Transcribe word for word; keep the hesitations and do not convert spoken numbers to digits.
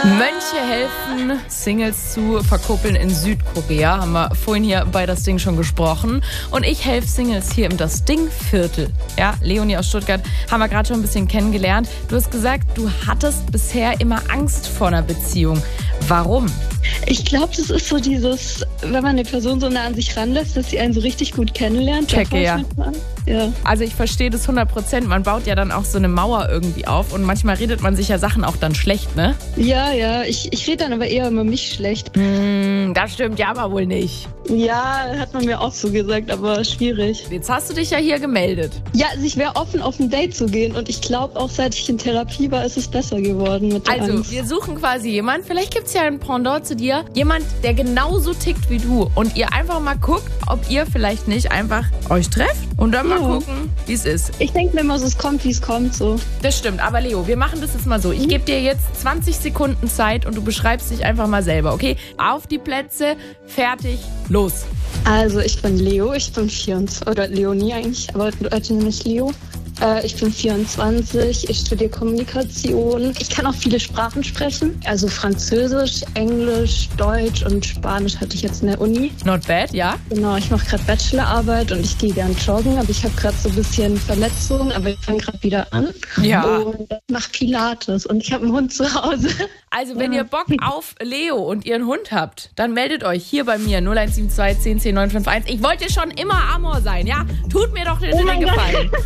Mönche helfen, Singles zu verkuppeln in Südkorea. Haben wir vorhin hier bei Das Ding schon gesprochen. Und ich helfe Singles hier im Das Ding-Viertel. Ja, Leonie aus Stuttgart haben wir gerade schon ein bisschen kennengelernt. Du hast gesagt, du hattest bisher immer Angst vor einer Beziehung. Warum? Ich glaube, das ist so dieses, wenn man eine Person so nah an sich ranlässt, dass sie einen so richtig gut kennenlernt. Checke, ja. ja. Also ich verstehe das hundert Prozent. Man baut ja dann auch so eine Mauer irgendwie auf und manchmal redet man sich ja Sachen auch dann schlecht, ne? Ja, ja. Ich, ich rede dann aber eher über mich schlecht. Mm, das stimmt ja aber wohl nicht. Ja, hat man mir auch so gesagt, aber schwierig. Jetzt hast du dich ja hier gemeldet. Ja, also ich wäre offen, auf ein Date zu gehen und ich glaube, auch seit ich in Therapie war, ist es besser geworden mit der Also, Angst. wir suchen quasi jemanden, vielleicht gibt es ja ein Pendant zu dir, jemand, der genauso tickt wie du und ihr einfach mal guckt, ob ihr vielleicht nicht einfach euch trefft und dann Ja. mal gucken, wie es ist. Ich denke mir immer so, es kommt, wie es kommt, so. Das stimmt, aber Leo, wir machen das jetzt mal so. Ich gebe dir jetzt zwanzig Sekunden Zeit und du beschreibst dich einfach mal selber, okay? Auf die Plätze, fertig, los. Also, ich bin Leo, ich bin vierundzwanzig, oder Leonie eigentlich, aber heute nenne ich Leo. Äh, ich bin vierundzwanzig, ich studiere Kommunikation. Ich kann auch viele Sprachen sprechen, also Französisch, Englisch, Deutsch und Spanisch hatte ich jetzt in der Uni. Not bad, ja? Genau, ich mache gerade Bachelorarbeit und ich gehe gern joggen, aber ich habe gerade so ein bisschen Verletzungen, aber ich fange gerade wieder an. Ja. Und mache Pilates und ich habe einen Hund zu Hause. Also, wenn ihr Bock auf Leo und ihren Hund habt, dann meldet euch hier bei mir null eins sieben zwei, zehn, zehn, neun fünf eins. Ich wollte schon immer Amor sein, ja? Tut mir doch den Oh mein Gott. Gefallen.